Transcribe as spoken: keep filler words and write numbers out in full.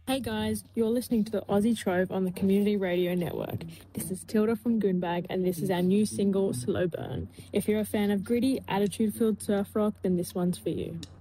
Hey guys, you're listening to the Aussie Trove on the Community Radio Network. This is Tilda from Goonbag and this is our new single, Slow Burn. If you're a fan of gritty, attitude-filled surf rock, then this one's for you.